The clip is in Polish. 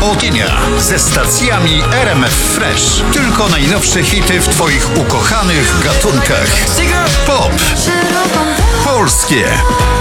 dnia ze stacjami RMF Fresh. Tylko najnowsze hity w Twoich ukochanych gatunkach. Pop, polskie,